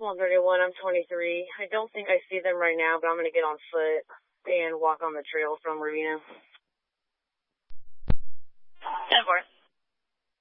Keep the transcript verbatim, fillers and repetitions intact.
one thirty-one, I'm twenty-three. I don't think I see them right now, but I'm going to get on foot and walk on the trail from Rubino.